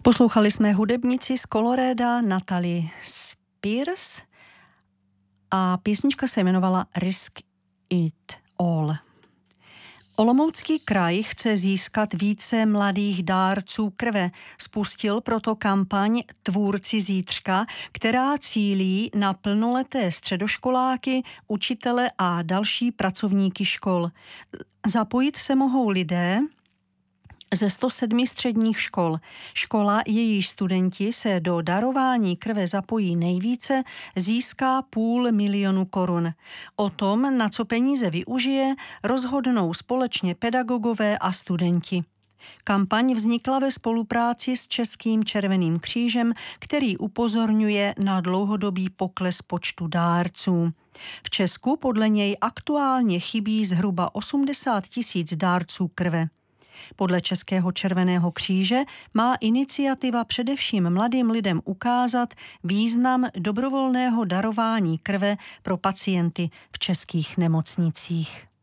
Poslouchali jsme hudebnici z Colorada Natalie Spears a písnička se jmenovala Risk It All. Olomoucký kraj chce získat více mladých dárců krve. Spustil proto kampaň Tvůrci zítřka, která cílí na plnoleté středoškoláky, učitele a další pracovníky škol. Zapojit se mohou lidé ze 107 středních škol. Škola, jejíž studenti se do darování krve zapojí nejvíce, získá 500 000 korun. O tom, na co peníze využije, rozhodnou společně pedagogové a studenti. Kampaň vznikla ve spolupráci s Českým červeným křížem, který upozorňuje na dlouhodobý pokles počtu dárců. V Česku podle něj aktuálně chybí zhruba 80 000 dárců krve. Podle Českého červeného kříže má iniciativa především mladým lidem ukázat význam dobrovolného darování krve pro pacienty v českých nemocnicích.